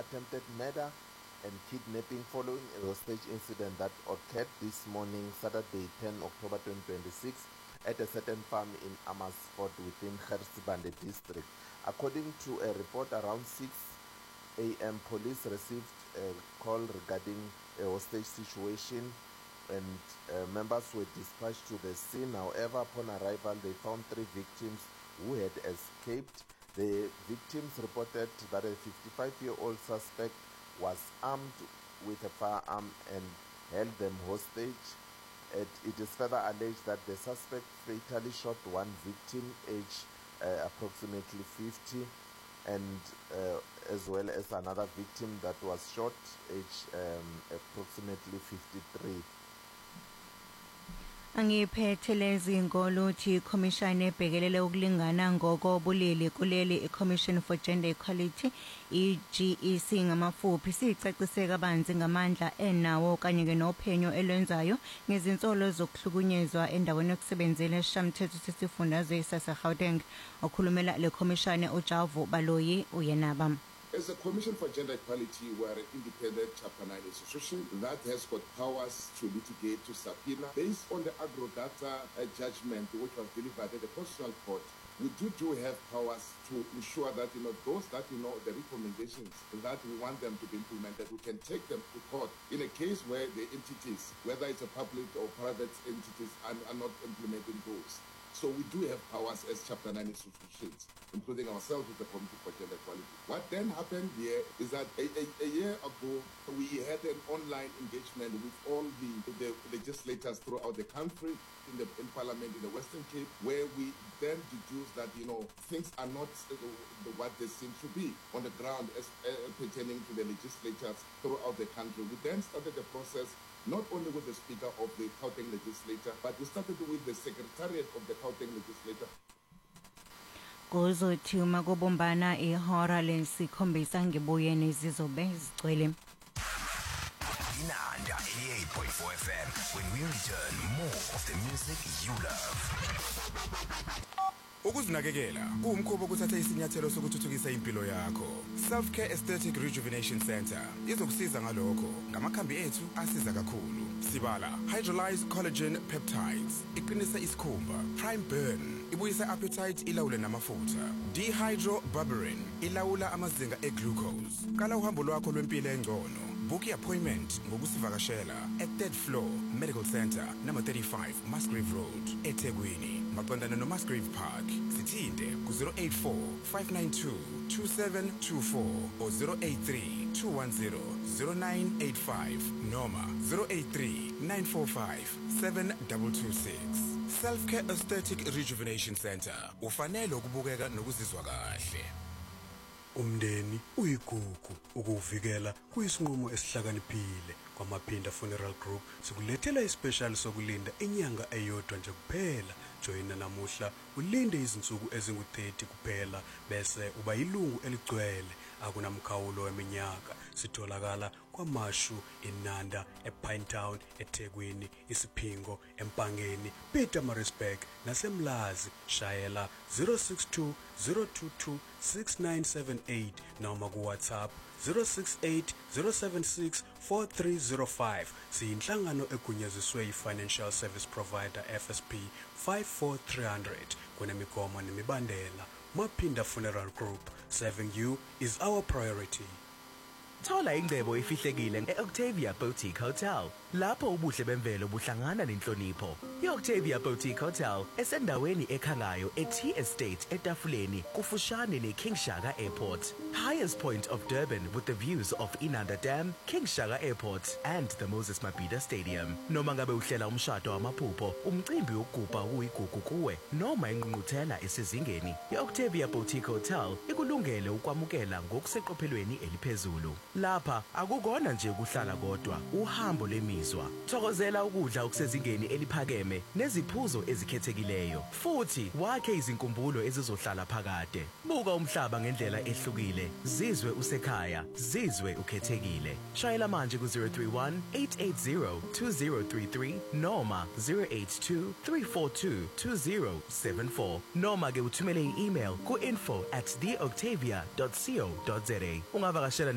attempted murder and kidnapping following a hostage incident that occurred this morning, Saturday, 10 October 2026, at a certain farm in Amersfoort within Gersibande district. According to a report, around 6 a.m., police received a call regarding a hostage situation, and members were dispatched to the scene. However, upon arrival, they found 3 victims who had escaped. The victims reported that a 55-year-old suspect was armed with a firearm and held them hostage. It is further alleged that the suspect fatally shot one victim, aged approximately 50, and as well as another victim that was shot, aged approximately 53. Angiphethelezi ngoluthi ikhomishana ebhekelele ukulingana ngokobulili kuleli iCommission for Gender Equality iGEC ngamafuphi sicacise kabanzi ngamandla enawo kanye ke nophenyo elwenzayo ngezinsolo zokuhlukunyezwa endaweni yokusebenzela eshamthetho sesifundazwe saseGauteng. Okhulumela le khomishana uJavu Baloyi uyenaba. As a Commission for Gender Equality, we are an independent Chapter 9 institution that has got powers to litigate, to subpoena. Based on the agro-data judgment which was delivered at the Constitutional Court, we do have powers to ensure that, those that, the recommendations that we want them to be implemented, we can take them to court in a case where the entities, whether it's a public or private entities, are not implementing those. So we do have powers as Chapter 9 institutions, including ourselves with the Committee for Gender Equality. What then happened here is that a year ago, we had an online engagement with all the legislators throughout the country, in Parliament in the Western Cape, where we then deduced that, things are not what they seem to be on the ground as pertaining to the legislatures throughout the country. We then started the process not only with the Speaker of the Gauteng Legislature, but we started with the Secretariat of the Gauteng Legislature. Kuzothi uma kubumbana ihora lesikhombisa ngibuye nezizobe zigcwele. Inanda 88.4 FM. When we return, more of the music you love. Ukuzinakekela kuwumkhuba ukuthatha isinyathelo sokuthuthukisa impilo yakho. Self-Care Aesthetic Rejuvenation Center izokusiza ngalokho. Ngamakhambi ethu asiza kakhulu. Sibala Hydrolyze Collagen Peptides iqinisa isikhumba. Prime Burn ibuyisa appetite, ilawule namafutha. Dehydroberberine ilawula amazinga eglucose. Qala uhambo lwakho lwempilo engcono. Book your appointment ngokusivakashela at 3rd floor Medical Center number 35 Musgrave Road eThekwini maqondana noMusgrave Park. Sithinte ku 084 592 2724 or 083 210 0985 noma 083 945 7226. Self-Care Aesthetic Rejuvenation Center. Ufanele ukubukeka nokuzizwa kahle. Umndeni uyigugu ukuvikela kuyisinqumo esihlakaniphile kwaMaphinda Funeral Group sikulethela ispecial sokulinda inyanga eyodwa nje kuphela. Joina namuhla ulinde izinsuku ezingu-30 kuphela bese uba yilungu eligcwele akunamkhawulo weminyaka. Sitholakala kwaMashu eNanda ePinetown eThekwini iSiphingo eMpangeni Pietermaritzburg naseMlazi. Shayela 062 022 6978 noma ku WhatsApp 068 076 4305. Siyinhlangano egunyaziswe yi-Financial Service Provider FSP 54300 kunemigomo nemibandela. Maphinda Funeral Group, serving you is our priority. Thola ingcebo efihlekile eOctavia Boutique Hotel. Lapho ubuhle bemvelo buhlangana nenhlonipho. iOctavia Boutique Hotel esendaweni ekhangayo eT Estate eTafuleni kufushane neKing Shaka Airport. Highest point of Durban with the views of Inanda Dam, King Shaka Airport and the Moses Mabhida Stadium. Noma ngabe uhlela umshado wamaphupho, umcimbi wokugubha uyigugu kuwe noma ingqungquthela esezingeni, iOctavia Boutique Hotel ikulungele ukwamukela ngokuseqophelweni eliphezulu. Lapha akukona nje ukuhlala kodwa, uhambo lemizwa. Thokozela ukudla okusezingeni eliphakeme neziphuzo ezikhethekileyo. Futhi wakhe izinkumbulo ezizohlala phakade. Buka umhlaba ngendlela ehlukile. Zizwe usekhaya, zizwe ukhethekile. Shayela manje ku 031 880 2033 noma 082 342 2074 noma ke uthumele i-email ku info@theoctavia.co.za. Ungavakashela